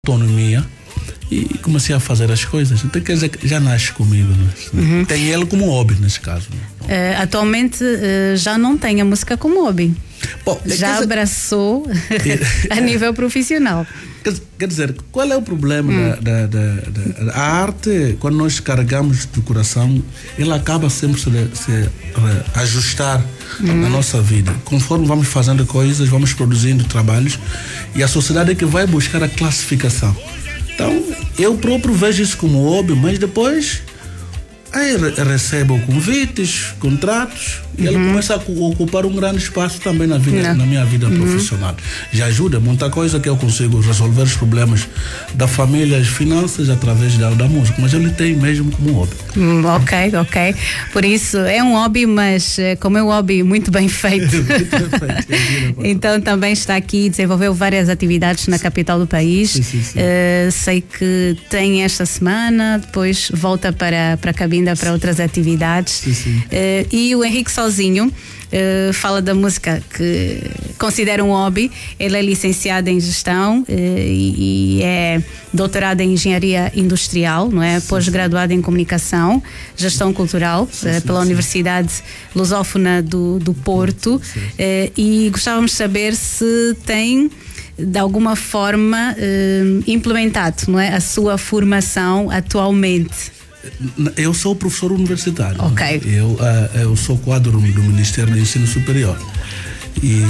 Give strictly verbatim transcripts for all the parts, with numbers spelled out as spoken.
autonomia e comecei a fazer as coisas. Então quer dizer que já nasce comigo, né? Uhum. Tem ele como hobby nesse caso, né? Uh, atualmente uh, já não tem a música como hobby. Bom, já dizer... abraçou a nível profissional. Quer, quer dizer, qual é o problema hum. da, da, da, da a arte? Quando nós carregamos do coração, ela acaba sempre se, se ajustar hum. na nossa vida. Conforme vamos fazendo coisas, vamos produzindo trabalhos, e a sociedade é que vai buscar a classificação. Então, eu próprio vejo isso como hobby, mas depois aí recebo convites, contratos, e ela uhum. começa a ocupar um grande espaço também na, vida, na minha vida uhum. profissional. Já ajuda muita coisa, que eu consigo resolver os problemas da família, as finanças, através da, da música, mas eu lhe tenho mesmo como hobby. Hum, ok, ok. Por isso, é um hobby, mas como é um hobby muito bem feito. Muito bem feito. Então também está aqui, desenvolveu várias atividades na capital do país. Sim, sim, sim. Uh, sei que tem esta semana, depois volta para, para a cabine para outras atividades. Sim, sim. Uh, e o Henrique sozinho uh, fala da música que considera um hobby. Ele é licenciado em gestão uh, e, e é doutorado em engenharia industrial, não é? Pós-graduado em comunicação, gestão cultural sim, uh, pela sim, Universidade sim. Lusófona do, do Porto. Sim, sim. Uh, e gostávamos de saber se tem de alguma forma uh, implementado, não é, a sua formação atualmente. Eu sou professor universitário. Ok. Eu, uh, eu sou quadro do Ministério do Ensino Superior e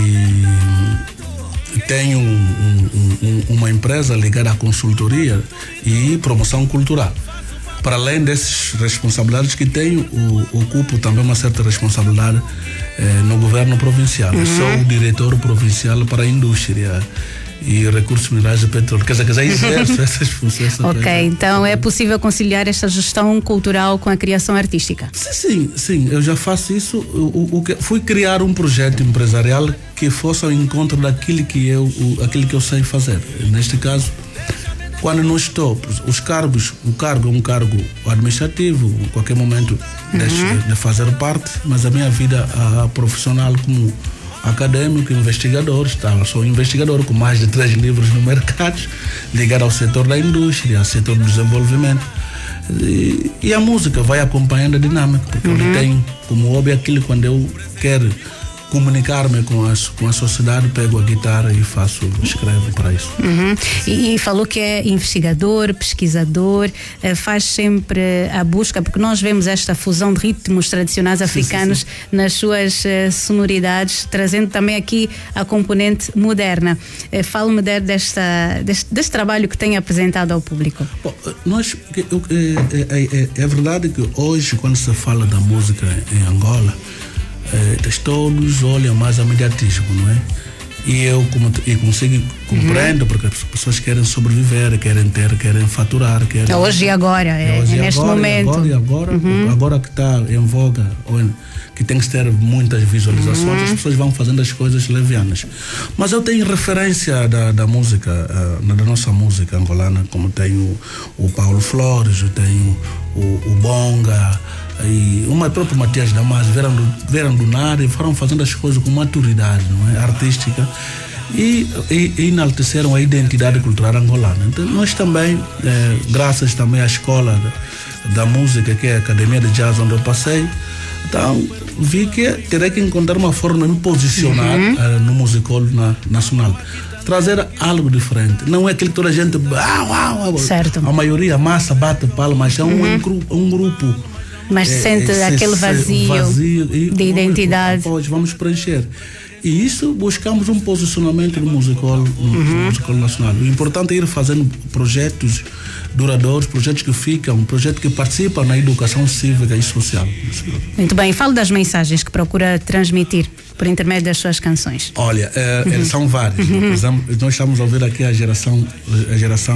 tenho um, um, um, uma empresa ligada à consultoria e promoção cultural. Para além dessas responsabilidades que tenho, o, ocupo também uma certa responsabilidade eh, no governo provincial. Uhum. Eu sou o diretor provincial para a indústria e recursos minerais e petróleo. Quer dizer, quer dizer, exerço essas funções. Ok, também. Então é possível conciliar esta gestão cultural com a criação artística? Sim, sim, sim, eu já faço isso. O, o, fui criar um projeto empresarial que fosse ao encontro daquilo que eu, o, aquilo que eu sei fazer. Neste caso, quando não estou, os cargos, o cargo é um cargo administrativo, em qualquer momento uhum. deixo de, de fazer parte, mas a minha vida a, a profissional como acadêmico, investigador, tá? Sou investigador com mais de três livros no mercado, ligado ao setor da indústria, ao setor do desenvolvimento. E, e a música vai acompanhando a dinâmica, porque uhum. eu tenho como hobby aquilo quando eu quero comunicar-me com a, com a sociedade, pego a guitarra e faço, escrevo para isso. Uhum. E, e falou que é investigador, pesquisador, eh, faz sempre a busca, porque nós vemos esta fusão de ritmos tradicionais africanos sim, sim, sim. nas suas eh, sonoridades, trazendo também aqui a componente moderna. Eh, Fale-me de, desta, deste, deste trabalho que tem apresentado ao público. Bom, nós, eu, é, é, é, é verdade que hoje, quando se fala da música em Angola, Eh, todos olham mais ao imediatismo, não é? E eu como, e consigo, compreendo, uhum. porque as pessoas querem sobreviver, querem ter, querem faturar. Querem, hoje e agora, é, hoje é neste agora, momento. Agora e agora, uhum. agora que está em voga, ou em, que tem que ter muitas visualizações, uhum. as pessoas vão fazendo as coisas levianas. Mas eu tenho referência da, da música, uh, da nossa música angolana, como tenho o, o Paulo Flores, eu tenho o, o Bonga, e uma própria Matias Damasio, vieram do, vieram do nada e foram fazendo as coisas com maturidade, não é? Artística, e, e, e enalteceram a identidade cultural angolana. Então nós também, eh, graças também à escola da, da música, que é a Academia de Jazz onde eu passei, então vi que terei que encontrar uma forma de me posicionar uhum. eh, no musical na, nacional. Trazer algo diferente. Não é aquele que toda a gente ah, uau, uau. Certo. A maioria, a massa bate palma, mas é um, uhum. um, grupo, um grupo mas é, sente é, aquele vazio, vazio e, de identidade. Vamos, vamos preencher. E isso buscamos um posicionamento no musical, no, uhum. no musical nacional. O importante é ir fazendo projetos duradouros, projetos que ficam, projetos que participam na educação cívica e social. Muito bem, falo das mensagens que procura transmitir por intermédio das suas canções. Olha, é, uhum. são várias. Uhum. Nós estamos a ouvir aqui a geração, a geração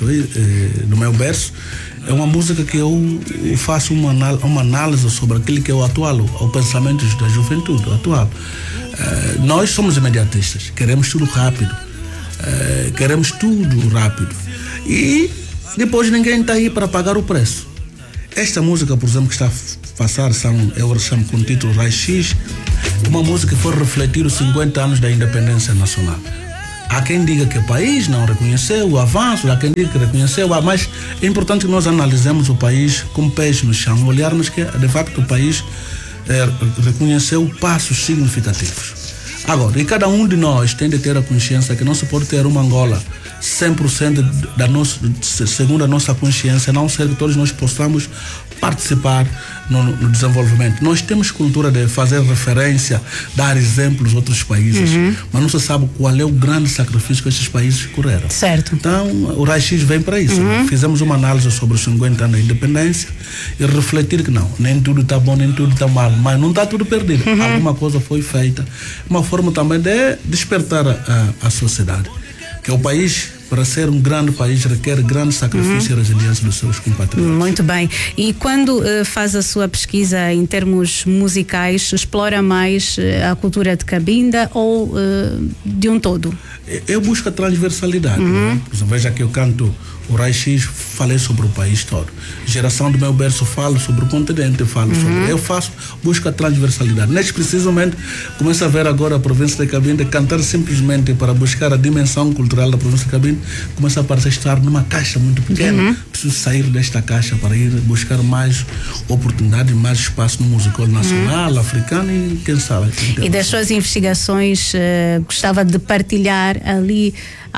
é, do meu berço. É uma música que eu faço uma, uma análise sobre aquilo que é o atual, o pensamento da juventude atual. Uh, nós somos imediatistas, queremos tudo rápido, uh, queremos tudo rápido. E depois ninguém está aí para pagar o preço. Esta música, por exemplo, que está a passar, são, eu chamo com o título Raio X, uma música que foi refletir os cinquenta anos da independência nacional. Há quem diga que o país não reconheceu o avanço, há quem diga que reconheceu, mas é importante que nós analisemos o país com pés no chão, olharmos que de facto o país é, reconheceu passos significativos. Agora, e cada um de nós tem de ter a consciência que não se pode ter uma Angola cem por cento da nossa, segundo a nossa consciência, a não ser que todos nós possamos participar no, no desenvolvimento. Nós temos cultura de fazer referência, dar exemplos a outros países, uhum. mas não se sabe qual é o grande sacrifício que esses países correram. Certo. Então, o Raio-X vem para isso. Uhum. Né? Fizemos uma análise sobre os cinquenta anos da independência e refletir que não, nem tudo está bom, nem tudo está mal, mas não está tudo perdido. Uhum. Alguma coisa foi feita. Uma forma também de despertar a, a, a sociedade. Que o país, para ser um grande país, requer grande sacrifício uhum. e resiliência dos seus compatriotas. Muito bem. E quando uh, faz a sua pesquisa em termos musicais, explora mais uh, a cultura de Cabinda ou uh, de um todo? Eu busco a transversalidade. Uhum. Né? Por exemplo, veja que eu canto o Raio-X, falei sobre o país todo. Geração do meu berço, falo sobre o continente, falo uhum. sobre. Eu faço, busco a transversalidade. Neste preciso momento, começo a ver agora a província de Cabinda cantar simplesmente para buscar a dimensão cultural da província de Cabinda, começa a parecer estar numa caixa muito pequena. Uhum. Preciso sair desta caixa para ir buscar mais oportunidade, mais espaço no musical nacional, uhum. africano e quem sabe. E das suas investigações, uh, gostava de partilhar ali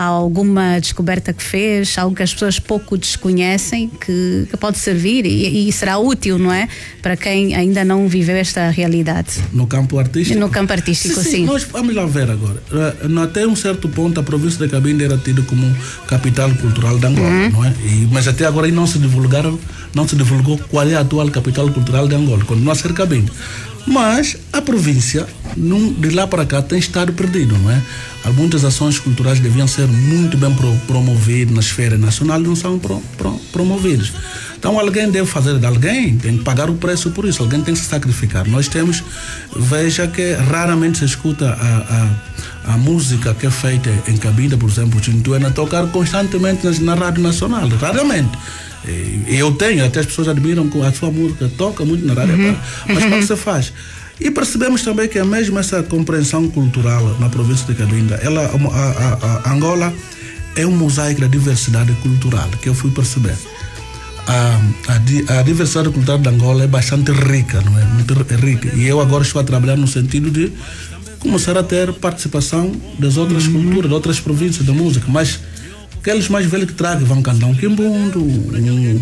alguma descoberta que fez, algo que as pessoas pouco desconhecem, que, que pode servir e, e será útil, não é? Para quem ainda não viveu esta realidade. No campo artístico? No campo artístico, sim. sim. sim. Nós vamos lá ver agora. Uh, até um certo ponto, a província de Cabinda era tida como capital cultural de Angola, uhum. não é? E, mas até agora não se divulgaram, não se divulgou qual é a atual capital cultural de Angola. Continua a ser Cabinda. Mas a província, num, de lá para cá, tem estado perdido, não é? Muitas ações culturais deviam ser muito bem pro, promovidas na esfera nacional e não são pro, pro, promovidas. Então alguém deve fazer de alguém, tem que pagar o preço por isso, alguém tem que se sacrificar. Nós temos, veja que raramente se escuta a, a, a música que é feita em Cabinda, por exemplo, o Chintuena tocar constantemente na, na Rádio Nacional, raramente. Eu tenho, até as pessoas admiram que a sua música toca muito na rádio, uhum. mas como se faz? E percebemos também que a mesma essa compreensão cultural na província de Cabinda, ela, a, a, a Angola é um mosaico da diversidade cultural, que eu fui perceber. A, a, a diversidade cultural de Angola é bastante rica, não é? Muito rica. E eu agora estou a trabalhar no sentido de começar a ter participação das outras uhum. culturas, de outras províncias da música, mas aqueles mais velhos que tragam vão cantar um quimbundo, um,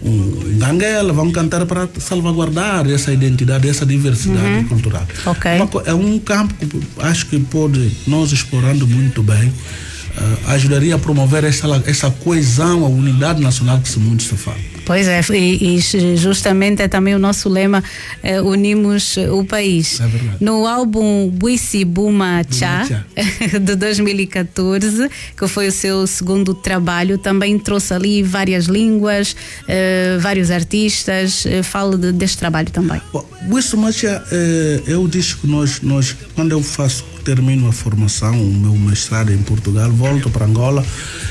um ganguela, vão cantar para salvaguardar essa identidade, essa diversidade uhum. cultural. Okay. É um campo que acho que pode, nós explorando muito bem, uh, ajudaria a promover essa, essa coesão, a unidade nacional que se muito se fala. Pois é, e, e justamente é também o nosso lema, eh, unimos o país. É verdade. No álbum Buisi Buma Cha, de dois mil e catorze, que foi o seu segundo trabalho, também trouxe ali várias línguas, eh, vários artistas. Eh, falo de, deste trabalho também. Buisi Buma Cha é, é o disco que nós, nós, quando eu faço, termino a formação, o meu mestrado em Portugal, volto para Angola.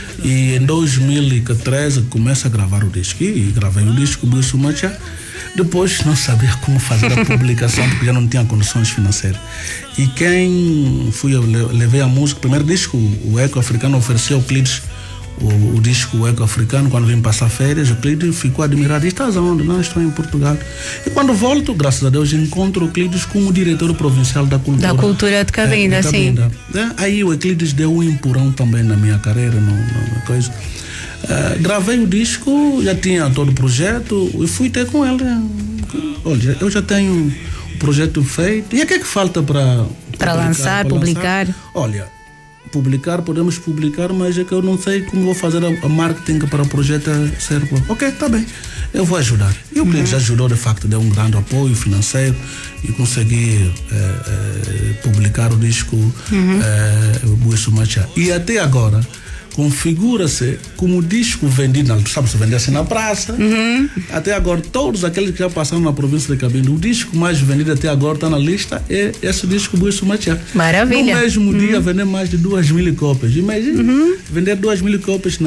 E em dois mil e treze começo a gravar o disco. E gravei o disco Buisi Buma Cha. Depois não sabia como fazer a publicação, porque já não tinha condições financeiras. E quem fui, eu levei a música, o primeiro disco, o Eco Africano, ofereceu ao Euclides o, o disco Eco Africano. Quando vim passar férias, o Euclides ficou admirado. E estás aonde? Não, estou em Portugal. E quando volto, graças a Deus, encontro o Euclides como diretor provincial da cultura. Da cultura de Cabinda, é, de Cabinda. Sim. É, aí o Euclides deu um empurrão também na minha carreira, no, no, coisa. Uh, gravei o disco, já tinha todo o projeto e fui ter com ele. Olha, eu já tenho o projeto feito. E o que é que falta para para lançar, para publicar? Lançar? Olha, publicar, podemos publicar, mas é que eu não sei como vou fazer a, a marketing para o projeto ser. Ok, tá bem, eu vou ajudar. E o cliente uhum. ajudou, de facto, deu um grande apoio financeiro e consegui é, é, publicar o disco uhum. é, Buisi Buma Cha. E até agora configura-se como disco vendido, sabe, se vendesse na praça. Uhum. Até agora, todos aqueles que já passaram na província de Cabinda, o disco mais vendido até agora está na lista, é esse disco Buisi Buma Cha. Maravilha. No mesmo uhum. dia, vender mais de duas mil cópias. Imagina, uhum. vender duas mil cópias na,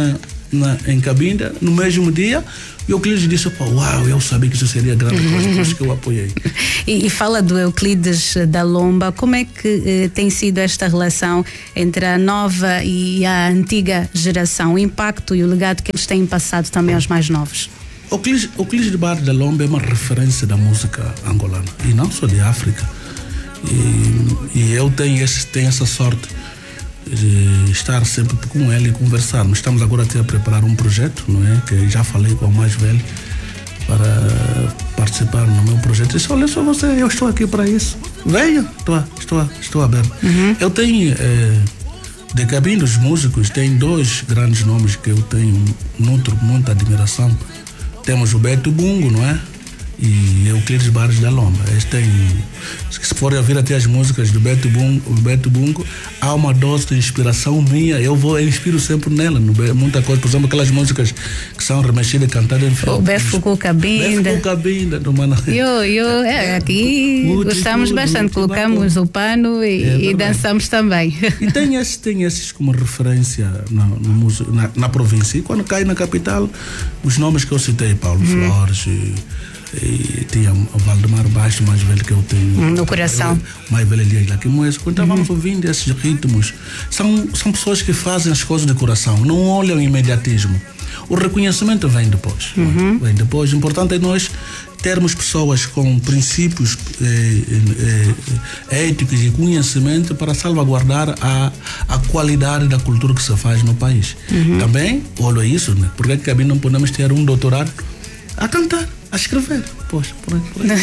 na, em Cabinda, no mesmo dia, e o Euclides disse, pô, uau, eu sabia que isso seria grande coisa, por isso que eu apoiei. E, e fala do Euclides da Lomba, como é que eh, tem sido esta relação entre a nova e a antiga geração, o impacto e o legado que eles têm passado também aos mais novos? O Euclides, Euclides de Barros da Lomba é uma referência da música angolana, e não só de África. E, e eu tenho, esse, tenho essa sorte de estar sempre com ele e conversarmos. Estamos agora até a preparar um projeto, não é? Que já falei com o mais velho para participar no meu projeto. Eu disse, olha só você, eu estou aqui para isso. Venha, estou, estou, estou aberto. Uhum. Eu tenho, é, de Cabinda, os músicos, tem dois grandes nomes que eu tenho, nutro muita admiração. Temos o Beto Bungo, não é? E Euclides Barros da Lomba. Eles têm, se forem ouvir até as músicas do Beto Bungo, Beto Bungo, há uma dose de inspiração minha. Eu vou, eu inspiro sempre nela, no, muita coisa. Por exemplo, aquelas músicas que são remexidas e cantadas em O Befo com Cabinda. Befo com Cabinda, do Mano. Eu, eu, é, aqui muito, gostamos tudo, bastante, colocamos o pano e, é, e dançamos também. E tem esses, tem esses como referência na, na, na, na província. E quando cai na capital, os nomes que eu citei, Paulo hum. Flores e, e tinha o Valdemar Baixo, mais velho que eu tenho no coração, eu, mais velho Elias Laquimoes. Então uhum. vamos ouvindo esses ritmos. São, são pessoas que fazem as coisas de coração, não olham o imediatismo. O reconhecimento vem depois. Uhum. Vem depois. O importante é nós termos pessoas com princípios eh, eh, éticos e conhecimento para salvaguardar a, a qualidade da cultura que se faz no país. Uhum. Também, olha isso, né? Porque também não podemos ter um doutorado a cantar, a escrever. Poxa, por aí, por aí.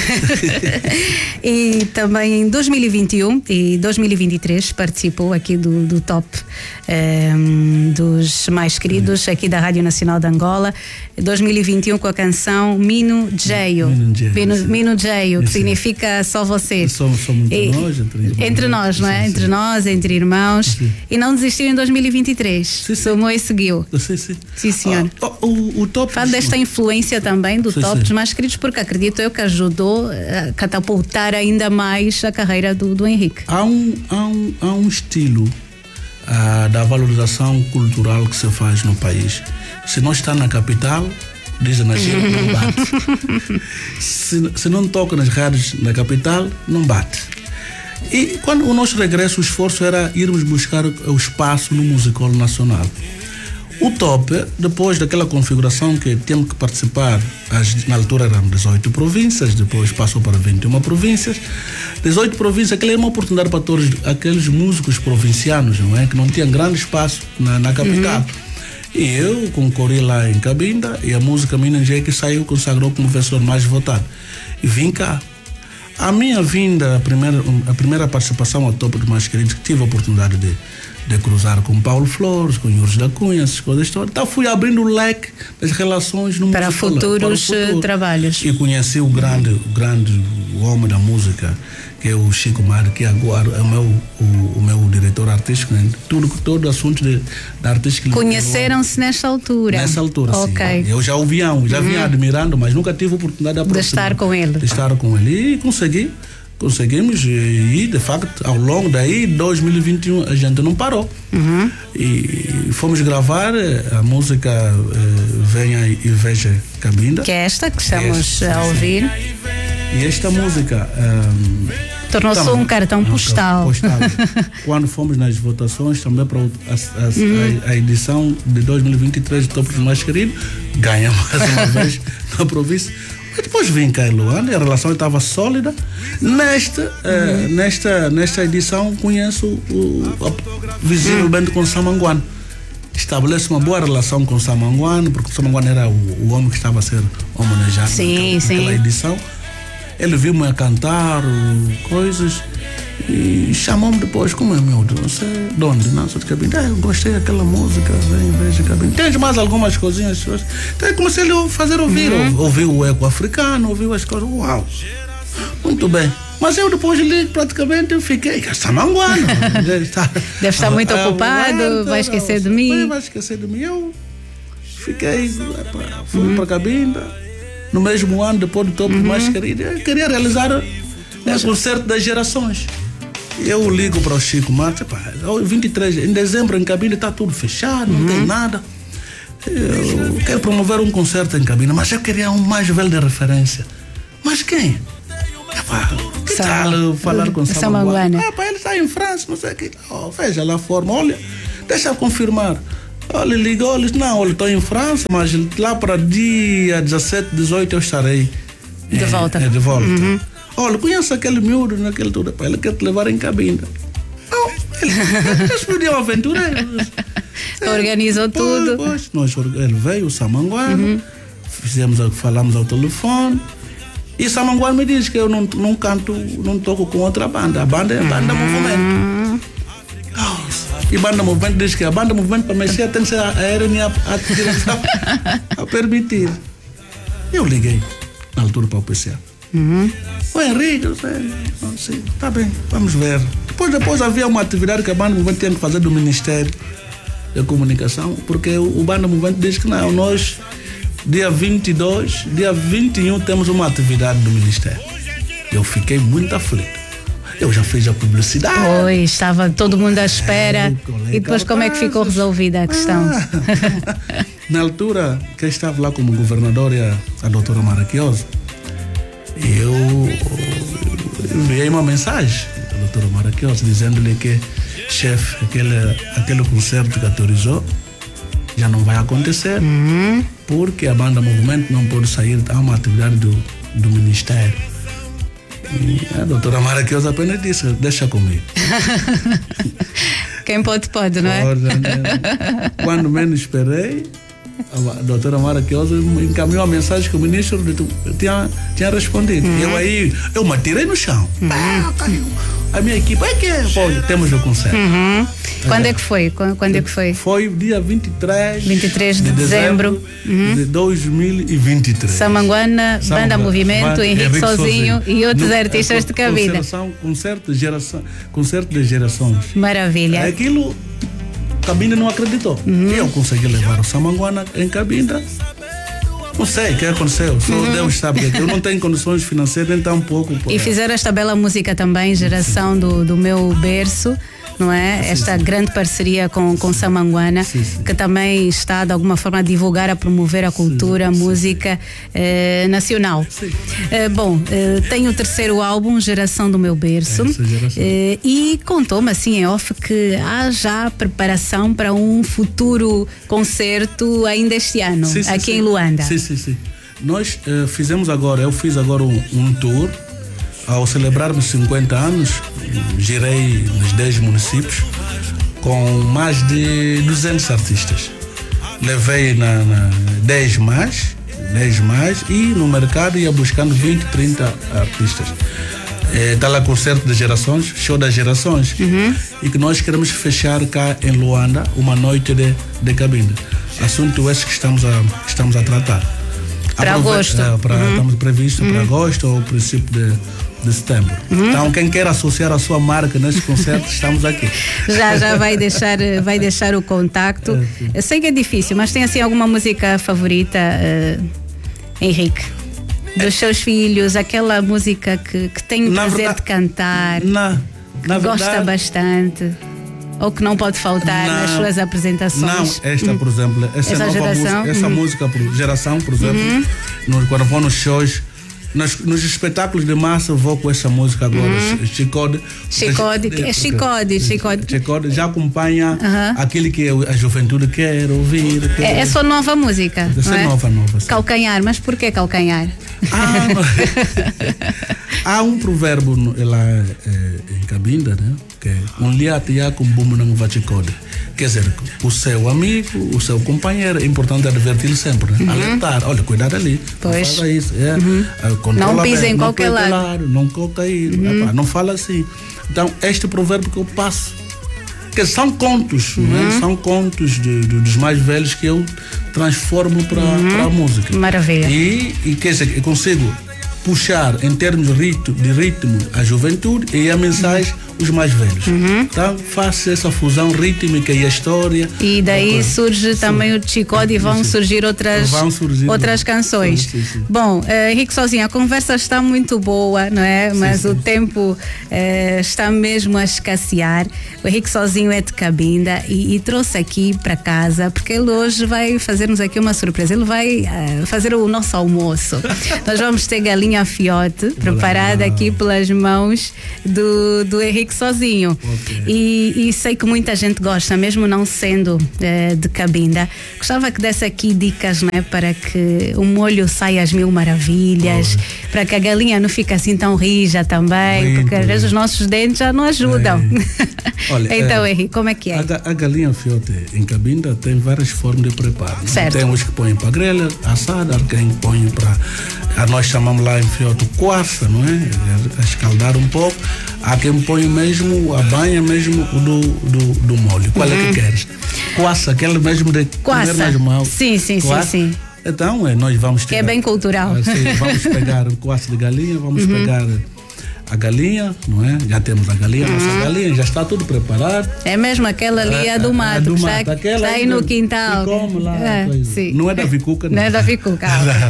E também em dois mil e vinte e um e dois mil e vinte e três participou aqui do, do top um, dos mais queridos aqui da Rádio Nacional de Angola. dois mil e vinte e um com a canção Mino Jeio. Mino Jeio, que sim. significa só vocês. Somos, somos entre e, nós, entre irmãos. Entre nós, não é? Sim, entre sim. nós, entre irmãos. Sim. E não desistiu em dois mil e vinte e três. Sim, sim. Somou e seguiu. Sim, sim. Sim, senhor. Ah, o, o top. Fala desta influência também do sim, top sim. dos mais queridos, porque acredito eu que ajudou a catapultar ainda mais a carreira do, do Henrique. Há um, há um, há um estilo uh, da valorização cultural que se faz no país. Se não está na capital, dizem na gira, não bate. Se, se não toca nas rádios na capital, não bate. E quando o nosso regresso, o esforço era irmos buscar o espaço no musical nacional. O top, depois daquela configuração que tínhamos que participar, as, na altura eram dezoito províncias, depois passou para vinte e uma províncias. dezoito províncias, aquela era uma oportunidade para todos aqueles músicos provincianos, não é? Que não tinham grande espaço na, na capital. Uhum. E eu concorri lá em Cabinda e a música Mino Jeio que saiu, consagrou como vencedor mais votado. E vim cá. A minha vinda, a primeira, a primeira participação ao Top dos Mais Queridos, que tive a oportunidade de de cruzar com Paulo Flores, com Jorge da Cunha, essas coisas todas. Então fui abrindo o leque das relações no para musical, futuros para o futuro. trabalhos. E conheci o grande, o grande homem da música, que é o Chico Mar, que agora é o meu, o, o meu diretor artístico, né? Tudo, todo assunto de, de artística. Conheceram-se nessa altura? Nessa altura, okay. sim. Eu já o via, já vinha uhum. admirando, mas nunca tive a oportunidade de, de estar com ele. De estar com ele e consegui. Conseguimos e, de facto, ao longo daí, dois mil e vinte e um, a gente não parou. Uhum. E fomos gravar a música eh, Venha e Veja Cabinda. Que é esta que estamos esta, a ouvir. E esta música... Um, tornou-se um cartão postal. postal. Quando fomos nas votações, também para a, a, uhum. a, a edição de dois mil e vinte e três do Top dos Mais Queridos, ganhamos mais uma vez na província. E depois vim cá em Luanda, a relação estava sólida. Nesta, uhum. uh, nesta, nesta edição conheço o, o visivelmente uhum. com Samanguano. Estabeleço uma boa relação com Samanguano, porque o Samanguano era o, o homem que estava a ser homenageado sim, naquela, sim. naquela edição. Ele viu-me a cantar coisas e chamou-me depois, como é meu Deus, você é de onde? Não, sou de Cabinda. Ah, eu gostei daquela música, vem, veja Cabinda. Tens mais algumas coisinhas? Então eu comecei a fazer ouvir, uhum. ouviu o eco africano, ouviu as coisas, uau, muito bem. Mas eu depois li, praticamente, eu fiquei, Samanguano. Deve estar muito ah, ocupado, ah, vai esquecer de mim. Vai esquecer de mim. Eu fiquei, fui uhum. para Cabinda. No mesmo ano, depois do Top uhum. Mais Querido, eu queria realizar o concerto das gerações. Eu ligo para o Chico Marte, pá, vinte e três, em dezembro em Cabinda está tudo fechado, uhum. não tem nada. eu quero promover um concerto em Cabinda, mas eu queria um mais velho de referência. Mas quem? Epá, que tal falar com Samanguana? Ah, pá, ele está em França, não sei o que. Oh, veja lá a forma, olha, deixa eu confirmar. Olha, ligou, ele disse, não, olha, estou em França, mas lá para dia dezessete, dezoito eu estarei. De é, volta. É, de volta. Uhum. Olha, conheço aquele miúdo naquele tudo, ele quer te levar em Cabinda. Não, ele, eles podiam aventureiros. Organizou pois, tudo. Pois, nós, ele veio, o Samanguana, uhum. fizemos, falamos ao telefone. E Samanguana me diz que eu não, não canto, não toco com outra banda. A banda é a banda uhum. Movimento. Oh, e banda Movimento diz que a banda Movimento para mexer tem que ser a R N A a direção a permitir. Eu liguei na altura para o P C A. Uhum. O Henrique, eu sei, não sei, tá bem, vamos ver. Depois, depois havia uma atividade que a banda Movimento tinha que fazer do Ministério da Comunicação, porque o, o banda Movimento diz que não, nós dia vinte e dois, dia vinte e um temos uma atividade do Ministério. Eu fiquei muito aflito. Eu já fiz a publicidade. Pois, estava todo mundo à espera. É, e depois como é que ficou resolvida a questão? Ah. Na altura, quem estava lá como governadora, a doutora Maraquiosa, eu enviei uma mensagem à doutora Maraquiosa dizendo-lhe que, chefe, aquele, aquele concerto que autorizou já não vai acontecer, uhum. porque a banda Movimento não pode sair a uma atividade do, do Ministério. E a doutora Maraquiosa apenas disse, deixa comigo. Quem pode, pode, não é? Pode, né? Quando menos esperei, a doutora Maraquiosa encaminhou a mensagem que o ministro tinha, tinha respondido. Uhum. Eu aí, eu me atirei no chão. Uhum. Ah, caiu. A minha equipe, é que é? Pô, temos o concerto. Uhum. Quando é que foi? Quando é que foi? Foi dia vinte e três, vinte e três de, de dezembro, dezembro uhum. de dois mil e vinte e três. Samanguana, Banda Movimento, Banda, Henrique, Henrique Sozinho, Sozinho e outros no, artistas é, de Cabinda. Concerto de geração, concerto de gerações. Maravilha. Aquilo, Cabinda não acreditou. Uhum. Eu consegui levar o Samanguana em Cabinda. Não sei o que aconteceu, só uhum. Deus sabe que eu não tenho condições financeiras nem tão pouco. E fizeram esta bela música também, Geração do, do Meu Berço, não é? Sim, esta sim. grande parceria com, com Samanguana, sim, sim. que também está de alguma forma a divulgar, a promover a cultura, sim, a música eh, nacional. Eh, bom, eh, tem o terceiro álbum, Geração do Meu Berço, eh, e contou-me assim em off que há já preparação para um futuro concerto ainda este ano, sim, sim, aqui sim. em Luanda. Sim, sim, sim. Nós eh, fizemos agora, eu fiz agora um, um tour. Ao celebrarmos cinquenta anos, girei nos dez municípios com mais de duzentos artistas. Levei na, na dez mais, dez mais e no mercado ia buscando vinte, trinta artistas. Está é, lá concerto de gerações, show das gerações, uhum. e que nós queremos fechar cá em Luanda uma noite de, de Cabinda. Assunto esse que estamos a, estamos a tratar. Para agosto. É, pra, uhum. Estamos previsto uhum. para agosto ou princípio de, de setembro. Uhum. Então, quem quer associar a sua marca nesse concerto, estamos aqui. Já, já vai deixar, vai deixar o contacto. É, eu sei que é difícil, mas tem assim alguma música favorita, uh, Henrique? Dos é. seus filhos, aquela música que, que tem o prazer verdade, de cantar, na, na que gosta verdade, bastante? Ou que não pode faltar não, nas suas apresentações? Não, esta, por exemplo, essa, essa nova geração, música, essa uhum. música por geração, por exemplo, uhum. no, quando vou nos shows, nos, nos espetáculos de massa, eu vou com essa música agora, uhum. Chicode. Chicode, é Chicode, Chicode. Chicode já acompanha uhum. aquele que a juventude quer ouvir. Quer... É, é só nova música. Essa é nova, nova. Sim. Calcanhar, mas por que calcanhar? Ah, há um provérbio lá é, em Cabinda, né? Que é um liate com bumo não vachicode. Quer dizer, o seu amigo, o seu companheiro, é importante advertir sempre, né? Uhum. Alertar, olha, cuidado ali, pois. Não faça isso, é, uhum. Não pisa em qualquer lado. lado, não coca aí, uhum. Epá, não fala assim. Então, este provérbio que eu passo, que são contos, uhum. né? São contos de, de, dos mais velhos que eu transformo para uhum. a música. Maravilha. E, e quer dizer, eu consigo puxar em termos de ritmo, de ritmo a juventude e a mensagem os mais velhos. Uhum. Então faço essa fusão rítmica e a história. E daí surge também o Chicode e vão surgir outras, vão surgir outras canções. Sim, sim, sim. Bom, uh, Henrique Sozinho, a conversa está muito boa, não é? Mas sim, sim. o tempo uh, está mesmo a escassear. O Henrique Sozinho é de Cabinda e, e trouxe aqui para casa, porque ele hoje vai fazer-nos aqui uma surpresa. Ele vai uh, fazer o nosso almoço. Nós vamos ter galinha fiote preparada aqui pelas mãos do, do Henrique Sozinho. Okay. E, e sei que muita gente gosta, mesmo não sendo uh, de Cabinda. Gostava que desse aqui dicas, né, para que o molho saia às mil maravilhas, oh. para que a galinha não fique assim tão rija também, muito porque às vezes os nossos dentes já não ajudam. É. Olha, então, é, Henrique, como é que é? A, a galinha fiote em Cabinda tem várias formas de preparo. Certo. Tem os que põem para grelha, assada, quem põe para. A nós chamamos lá em fiote coaça, não é? A escaldar um pouco. Há quem põe mesmo a banha mesmo do, do, do molho. Qual uhum. é que queres? Coaça, aquele mesmo de coaça. Mais mal. Sim, sim, coaça. sim, sim. Então, é, nós vamos ter. É bem cultural. Assim, vamos pegar o coaça de galinha, vamos uhum. pegar a galinha, não é? Já temos a galinha, uhum. nossa galinha, já está tudo preparado. É mesmo aquela ali, a, a do mato, a do mato está, está aí no quintal. Come lá, é, não é da Vicuca, não. Não é da Vicuca.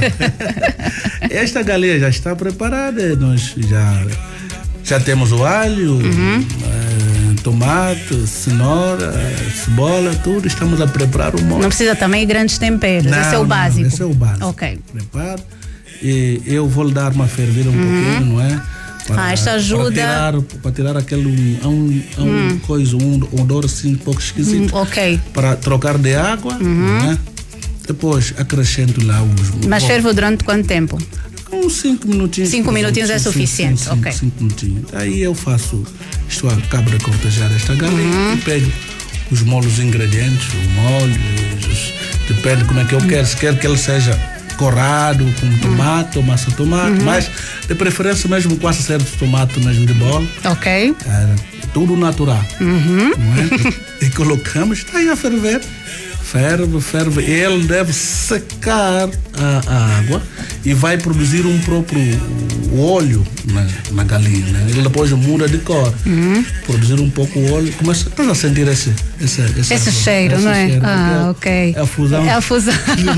Esta galinha já está preparada, nós já, já temos o alho, uhum. é, tomate, cenoura, cebola, tudo, estamos a preparar o molho. Não precisa também grandes temperos, não, esse é o básico. Não, esse é o básico. Ok. Preparo e eu vou lhe dar uma fervida um uhum. pouquinho, não é? Para, ah, isto ajuda. Para tirar, para tirar aquele um, um, hum. coisa, um odor assim um pouco esquisito. Hum, ok. Para trocar de água, uhum. né? Depois acrescento lá os. Mas fervo durante quanto tempo? Uns cinco minutinhos. Cinco minutinhos é suficiente, cinco, ok. Cinco minutinhos. Aí eu faço, isto acabo de cortejar esta galinha uhum. e pego os molhos ingredientes, o molho, os, depende como é que eu quero. Se quero que ele seja corrado, com tomate ou massa de tomate, uhum. mas de preferência mesmo com essa série de tomate mesmo de bola. Ok. É, tudo natural. Uhum. Não é? E colocamos, está aí a ferver. Ferve, ferve. Ele deve secar a, a água e vai produzir um próprio óleo na, na galinha. Né? Ele depois muda de cor. Uhum. Produzir um pouco o óleo. Começa a sentir esse, esse, esse, esse cheiro, esse não é? Cheiro, ah, é, ok. É a fusão. É a fusão.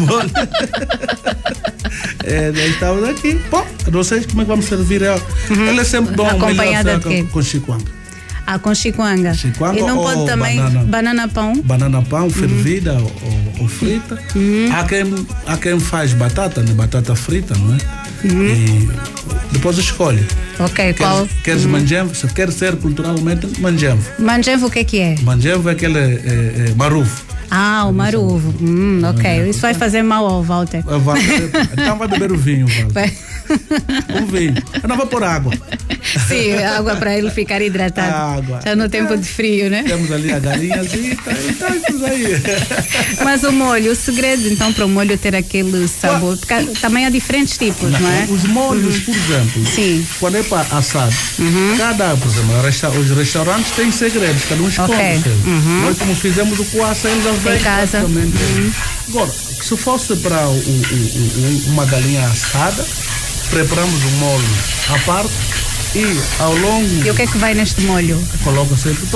É, nós estamos aqui. Bom, não sei como é que vamos servir ela. Uhum. Ele é sempre bom acompanhada de quê? Com, com chicuanga. Ah, com chicuanga. Chicuanga e não pode também banana, banana pão? Banana pão, fervida uhum. ou, ou frita. Uhum. Há, quem, há quem faz batata, né? Batata frita, não é? Uhum. E depois escolhe. Ok, queres, qual? Queres uhum. manjevo? Se quer ser culturalmente, manjevo. Manjevo o que é que é? Manjevo é aquele é, é, maruvo. Ah, o maruvo. Hum, ok. Isso vai fazer mal ao Walter. Então vai beber o vinho, Walter. Um vinho. Eu não vou pôr água. Sim, água para ele ficar hidratado. Água. Já no tempo de frio, né? Temos ali a galinhazinha e tá isso aí. Mas o molho, o segredo então para o molho ter aquele sabor, porque também há diferentes tipos, não, não é? Os molhos, uhum. por exemplo, sim. quando é para assado, uhum. cada, por exemplo, os restaurantes têm segredos, cada um escolhe. Okay. Uhum. Nós, como fizemos o coaça, eles já vêm em casa. Uhum. Agora, se fosse para o, o, o, uma galinha assada, preparamos o molho à parte e ao longo. E o que é que vai neste molho? Coloca sempre